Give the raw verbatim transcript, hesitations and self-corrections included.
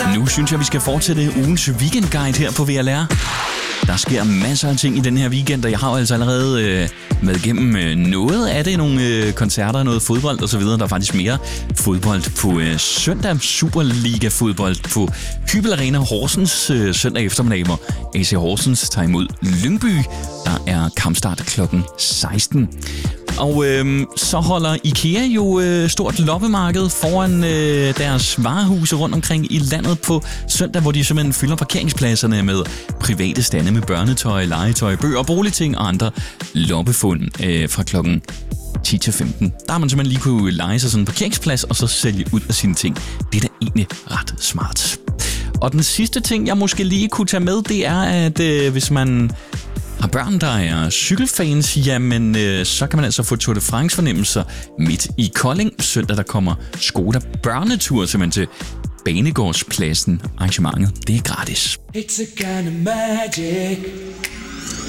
Nu synes jeg, vi skal fortsætte ugens weekendguide her på V L R. Der sker masser af ting i den her weekend, og jeg har jo altså allerede øh, været igennem øh, noget af det. Nogle øh, koncerter, noget fodbold osv. Der er faktisk mere fodbold på øh, søndag. Superliga-fodbold på Hybel Arena Horsens øh, søndag eftermiddag, hvor A C Horsens tager imod Lyngby. Der er kampstart klokken seksten. Og øh, så holder IKEA jo øh, stort loppemarked foran øh, deres varehuse rundt omkring i landet på søndag, hvor de simpelthen fylder parkeringspladserne med private stande med børnetøj, legetøj, bøger, boligting og andre loppefund øh, fra klokken ti til femten. Der har man simpelthen lige kunne leje sig sådan en parkeringsplads og så sælge ud af sine ting. Det er da egentlig ret smart. Og den sidste ting, jeg måske lige kunne tage med, det er, at øh, hvis man har børn, der er cykelfans, jamen øh, så kan man altså få Tour de France-fornemmelser midt i Kolding. Søndag der kommer Skoda børnetur simpelthen til Banegårdspladsen. Arrangementet, det er gratis. It's a kind of magic.